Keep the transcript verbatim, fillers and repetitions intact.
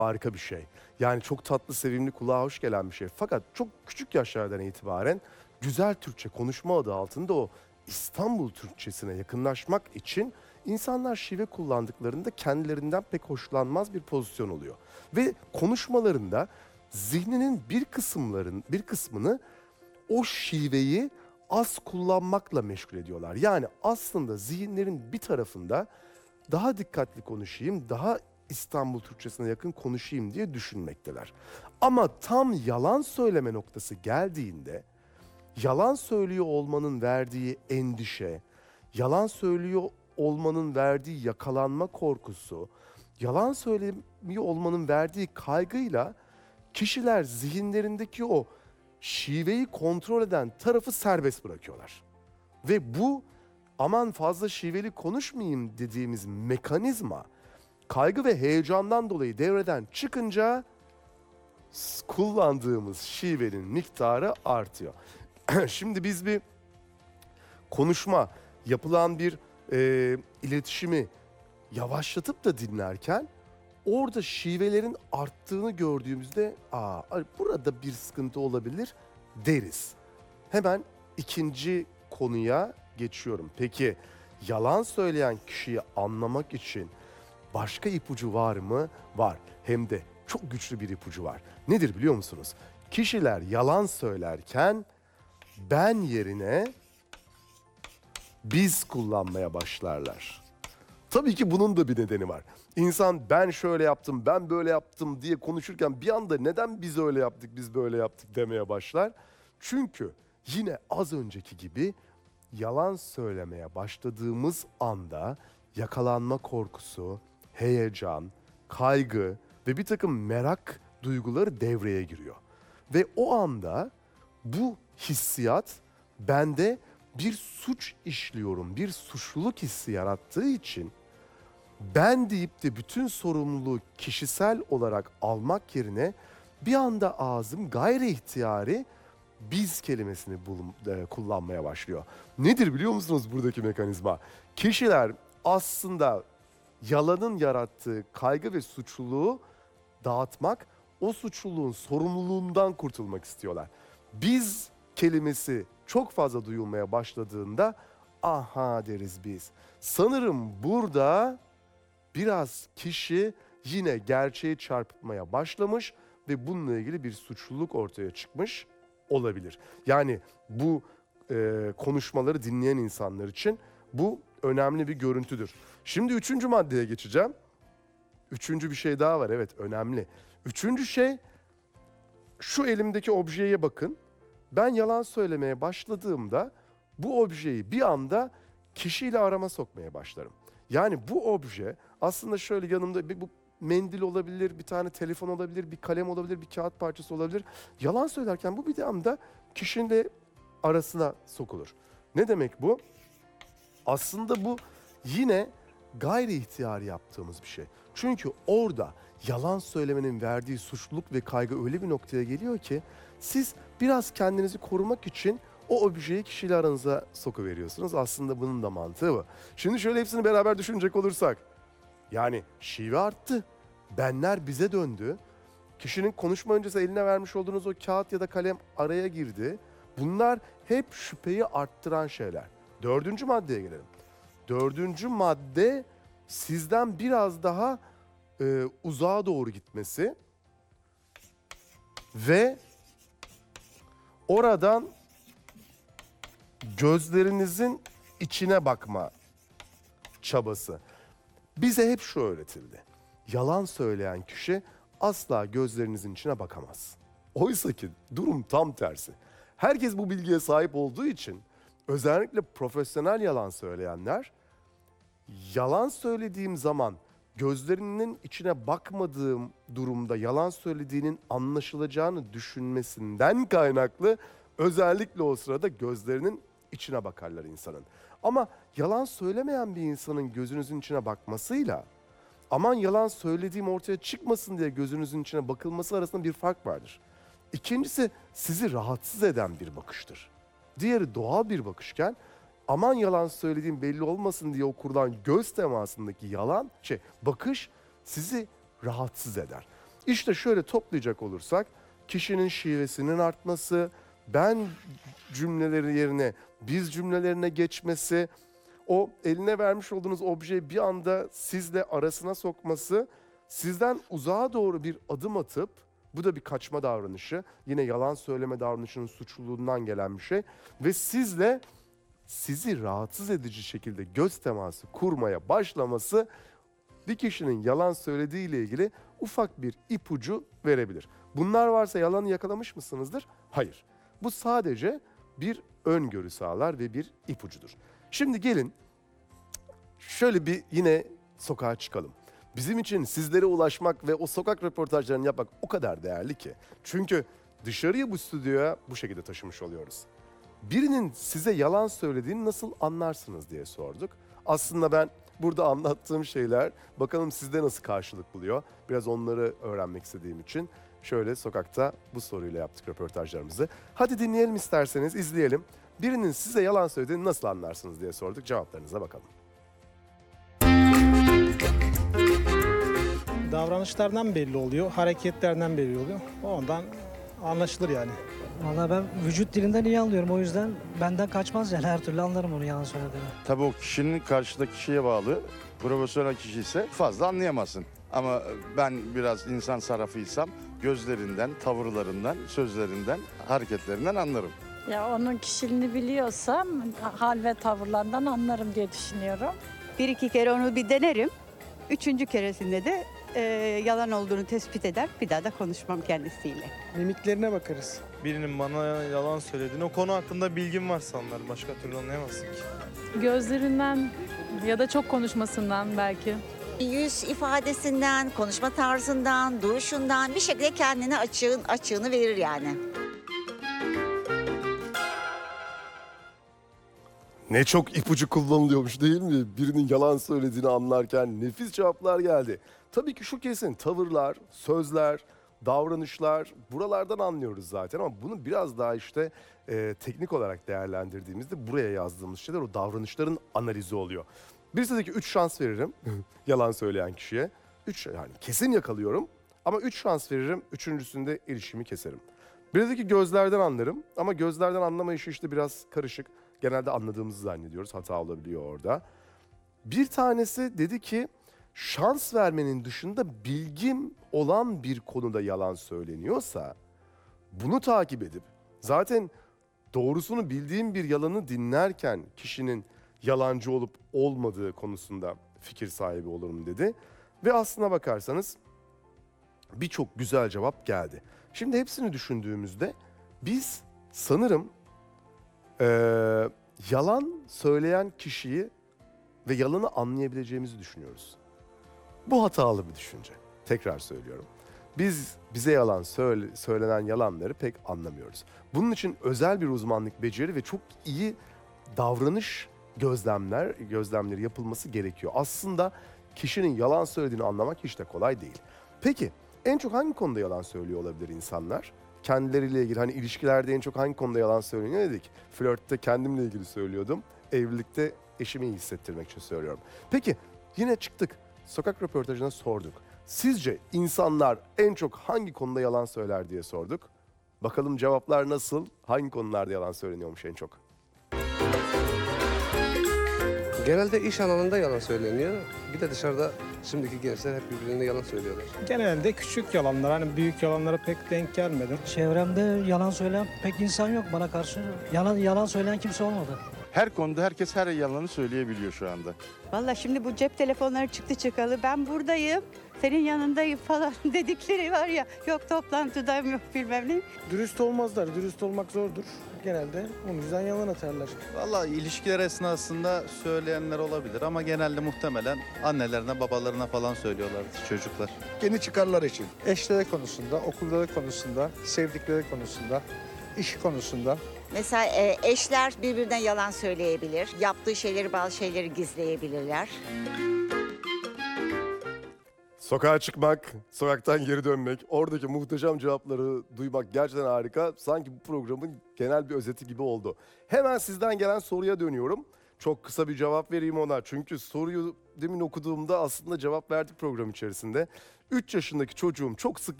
Harika bir şey. Yani çok tatlı, sevimli, kulağa hoş gelen bir şey. Fakat çok küçük yaşlardan itibaren güzel Türkçe konuşma adı altında o İstanbul Türkçesine yakınlaşmak için insanlar şive kullandıklarında kendilerinden pek hoşlanmaz bir pozisyon oluyor. Ve konuşmalarında zihninin bir kısımların bir kısmını o şiveyi az kullanmakla meşgul ediyorlar. Yani aslında zihinlerin bir tarafında daha dikkatli konuşayım, daha İstanbul Türkçesine yakın konuşayım diye düşünmekteler. Ama tam yalan söyleme noktası geldiğinde yalan söylüyor olmanın verdiği endişe, yalan söylüyor olmanın verdiği yakalanma korkusu, yalan söylemiyor olmanın verdiği kaygıyla kişiler zihinlerindeki o şiveyi kontrol eden tarafı serbest bırakıyorlar. Ve bu aman fazla şiveli konuşmayayım dediğimiz mekanizma kaygı ve heyecandan dolayı devreden çıkınca kullandığımız şivenin miktarı artıyor. Şimdi biz bir konuşma, yapılan bir e, iletişimi yavaşlatıp da dinlerken orada şivelerin arttığını gördüğümüzde aa burada bir sıkıntı olabilir deriz. Hemen ikinci konuya geçiyorum. Peki yalan söyleyen kişiyi anlamak için başka ipucu var mı? Var. Hem de çok güçlü bir ipucu var. Nedir biliyor musunuz? Kişiler yalan söylerken ben yerine biz kullanmaya başlarlar. Tabii ki bunun da bir nedeni var. İnsan ben şöyle yaptım, ben böyle yaptım diye konuşurken bir anda neden biz öyle yaptık, biz böyle yaptık demeye başlar. Çünkü yine az önceki gibi yalan söylemeye başladığımız anda yakalanma korkusu, heyecan, kaygı ve bir takım merak duyguları devreye giriyor. Ve o anda bu hissiyat bende bir suç işliyorum, bir suçluluk hissi yarattığı için ben deyip de bütün sorumluluğu kişisel olarak almak yerine bir anda ağzım gayri ihtiyari biz kelimesini bulun, e, kullanmaya başlıyor. Nedir biliyor musunuz buradaki mekanizma? Kişiler aslında yalanın yarattığı kaygı ve suçluluğu dağıtmak, o suçluluğun sorumluluğundan kurtulmak istiyorlar. Biz kelimesi çok fazla duyulmaya başladığında aha deriz biz. Sanırım burada biraz kişi yine gerçeği çarpıtmaya başlamış ve bununla ilgili bir suçluluk ortaya çıkmış olabilir. Yani bu e, konuşmaları dinleyen insanlar için bu önemli bir görüntüdür. Şimdi üçüncü maddeye geçeceğim. Üçüncü bir şey daha var, evet, önemli. Üçüncü şey, şu elimdeki objeye bakın. Ben yalan söylemeye başladığımda bu objeyi bir anda kişiyle arama sokmaya başlarım. Yani bu obje aslında şöyle yanımda bir bu mendil olabilir, bir tane telefon olabilir, bir kalem olabilir, bir kağıt parçası olabilir. Yalan söylerken bu bir anda kişinin arasına sokulur. Ne demek bu? Aslında bu yine gayri ihtiyari yaptığımız bir şey. Çünkü orada yalan söylemenin verdiği suçluluk ve kaygı öyle bir noktaya geliyor ki siz biraz kendinizi korumak için o objeyi kişiyle aranıza sokuveriyorsunuz. Aslında bunun da mantığı bu. Şimdi şöyle hepsini beraber düşünecek olursak. Yani şive arttı. Benler bize döndü. Kişinin konuşma öncesi eline vermiş olduğunuz o kağıt ya da kalem araya girdi. Bunlar hep şüpheyi arttıran şeyler. Dördüncü maddeye gelelim. Dördüncü madde sizden biraz daha e, uzağa doğru gitmesi ve oradan gözlerinizin içine bakma çabası. Bize hep şu öğretildi. Yalan söyleyen kişi asla gözlerinizin içine bakamaz. Oysa ki durum tam tersi. Herkes bu bilgiye sahip olduğu için özellikle profesyonel yalan söyleyenler yalan söylediğim zaman gözlerinin içine bakmadığım durumda yalan söylediğinin anlaşılacağını düşünmesinden kaynaklı özellikle o sırada gözlerinin içine bakarlar insanın. Ama yalan söylemeyen bir insanın gözünüzün içine bakmasıyla aman yalan söylediğim ortaya çıkmasın diye gözünüzün içine bakılması arasında bir fark vardır. İkincisi sizi rahatsız eden bir bakıştır. Diğeri doğal bir bakışken aman yalan söylediğim belli olmasın diye o kurulan göz temasındaki yalan, şey bakış sizi rahatsız eder. İşte şöyle toplayacak olursak kişinin şivesinin artması, ben cümleleri yerine biz cümlelerine geçmesi, o eline vermiş olduğunuz objeyi bir anda sizle arasına sokması, sizden uzağa doğru bir adım atıp, bu da bir kaçma davranışı, yine yalan söyleme davranışının suçluluğundan gelen bir şey ve sizle sizi rahatsız edici şekilde göz teması kurmaya başlaması bir kişinin yalan söylediği ile ilgili ufak bir ipucu verebilir. Bunlar varsa yalanı yakalamış mısınızdır? Hayır. Bu sadece bir öngörü sağlar ve bir ipucudur. Şimdi gelin şöyle bir yine sokağa çıkalım. Bizim için sizlere ulaşmak ve o sokak röportajlarını yapmak o kadar değerli ki. Çünkü dışarıyı bu stüdyoya bu şekilde taşımış oluyoruz. Birinin size yalan söylediğini nasıl anlarsınız diye sorduk. Aslında ben burada anlattığım şeyler bakalım sizde nasıl karşılık buluyor. Biraz onları öğrenmek istediğim için şöyle sokakta bu soruyla yaptık röportajlarımızı. Hadi dinleyelim isterseniz, izleyelim. Birinin size yalan söylediğini nasıl anlarsınız diye sorduk. Cevaplarınıza bakalım. Davranışlardan belli oluyor, hareketlerden belli oluyor. Ondan anlaşılır yani. Vallahi ben vücut dilinden iyi anlıyorum, o yüzden benden kaçmaz yani, her türlü anlarım onu yalan söylediğini. Tabii o kişinin karşıdaki kişiye bağlı. Profesyonel kişi ise fazla anlayamazsın. Ama ben biraz insan sarrafıysam gözlerinden, tavırlarından, sözlerinden, hareketlerinden anlarım. Ya onun kişiliğini biliyorsam hal ve tavırlarından anlarım diye düşünüyorum. Bir iki kere onu bir denerim. Üçüncü keresinde de e, yalan olduğunu tespit eder. Bir daha da konuşmam kendisiyle. Mimiklerine bakarız. Birinin bana yalan söylediğini, o konu hakkında bilgim varsa anlarım. Başka türlü anlayamazsın ki. Gözlerinden ya da çok konuşmasından belki. Yüz ifadesinden, konuşma tarzından, duruşundan bir şekilde kendine açığın, açığını verir yani. Ne çok ipucu kullanılıyormuş değil mi? Birinin yalan söylediğini anlarken nefis cevaplar geldi. Tabii ki şu kesin, tavırlar, sözler, davranışlar buralardan anlıyoruz zaten ama bunu biraz daha işte e, teknik olarak değerlendirdiğimizde buraya yazdığımız şeyler o davranışların analizi oluyor. Birisi dedi ki üç şans veririm yalan söyleyen kişiye. Üç, yani kesin yakalıyorum ama üç şans veririm, üçüncüsünde ilişkimi keserim. Bir dedi ki gözlerden anlarım ama gözlerden anlama işi işte biraz karışık. Genelde anladığımızı zannediyoruz. Hata olabiliyor orada. Bir tanesi dedi ki şans vermenin dışında bilgim olan bir konuda yalan söyleniyorsa bunu takip edip zaten doğrusunu bildiğim bir yalanı dinlerken kişinin yalancı olup olmadığı konusunda fikir sahibi olurum dedi. Ve aslına bakarsanız birçok güzel cevap geldi. Şimdi hepsini düşündüğümüzde biz sanırım Ee, yalan söyleyen kişiyi ve yalanı anlayabileceğimizi düşünüyoruz. Bu hatalı bir düşünce. Tekrar söylüyorum. Biz bize yalan söyle, söylenen yalanları pek anlamıyoruz. Bunun için özel bir uzmanlık, beceri ve çok iyi davranış gözlemler, gözlemleri yapılması gerekiyor. Aslında kişinin yalan söylediğini anlamak hiç de kolay değil. Peki en çok hangi konuda yalan söylüyor olabilir insanlar? Kendileriyle ilgili, hani ilişkilerde en çok hangi konuda yalan söyleniyor dedik. Flörtte kendimle ilgili söylüyordum. Evlilikte eşimi iyi hissettirmek için söylüyorum. Peki yine çıktık. Sokak röportajına sorduk. Sizce insanlar en çok hangi konuda yalan söyler diye sorduk. Bakalım cevaplar nasıl? Hangi konularda yalan söyleniyormuş en çok? Genelde iş alanında yalan söyleniyor. Bir de dışarıda şimdiki gençler hep birbirlerine yalan söylüyorlar. Genelde küçük yalanlar, hani büyük yalanlara pek denk gelmedim. Çevremde yalan söyleyen pek insan yok bana karşı. Yalan yalan söyleyen kimse olmadı. Her konuda herkes her yalanı söyleyebiliyor şu anda. Vallahi şimdi bu cep telefonları çıktı çıkalı. Ben buradayım, senin yanındayım falan dedikleri var ya. Yok toplantıdayım, yok bilmem ne. Dürüst olmazlar. Dürüst olmak zordur. Genelde o yüzden yalan atarlar. Vallahi ilişkiler esnasında söyleyenler olabilir ama genelde muhtemelen annelerine, babalarına falan söylüyorlardır çocuklar. Kendi çıkarları için. Eşleri konusunda, okulları konusunda, sevdikleri konusunda, iş konusunda. Mesela e, eşler birbirine yalan söyleyebilir. Yaptığı şeyleri, bazı şeyleri gizleyebilirler. Sokağa çıkmak, sokaktan geri dönmek, oradaki muhteşem cevapları duymak gerçekten harika. Sanki bu programın genel bir özeti gibi oldu. Hemen sizden gelen soruya dönüyorum. Çok kısa bir cevap vereyim ona. Çünkü soruyu demin okuduğumda aslında cevap verdik program içerisinde. üç yaşındaki çocuğum çok sık